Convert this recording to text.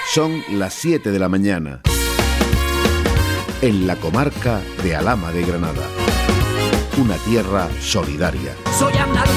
Son las 7 de la mañana. En la comarca de Alhama de Granada. Una tierra solidaria. Soy andaluz.